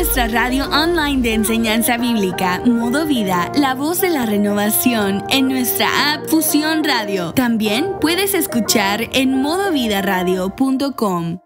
nuestra radio online de enseñanza bíblica, Modo Vida, la voz de la renovación, en nuestra app Fusión Radio. También puedes escuchar en modovidaradio.com.